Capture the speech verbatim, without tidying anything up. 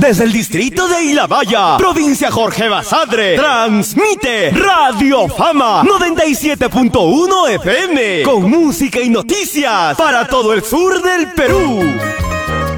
Desde el distrito de Ilabaya, provincia Jorge Basadre, transmite Radio Fama noventa y siete punto uno F M, con música y noticias para todo el sur del Perú.